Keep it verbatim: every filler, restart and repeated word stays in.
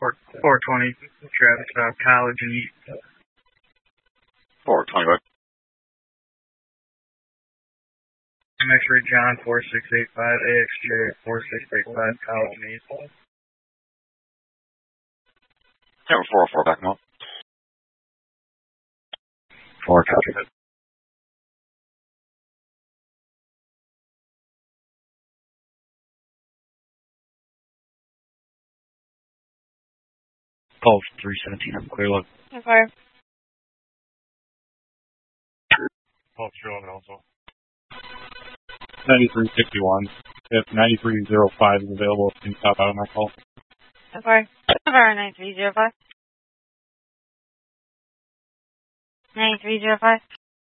four twenty, Travis, uh, College and East. four twenty, what? M X-ray John, four six eight five, A X J, four six eight five, College and East. Camera four oh four, back them up. four, copy. Golf three seventeen, I'm clear look. Okay. Golf three eleven also. ninety-three sixty-one. If ninety-three oh five is available, can you stop out of my call? Okay. Over nine three zero five. nine three zero five.